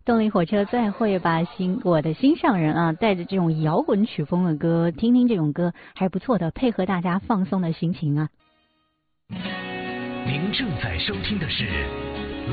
动力火车再会吧，我的心上人啊，带着这种摇滚曲风的歌，听听这种歌还不错的，配合大家放松的心情啊。 您正在收听的是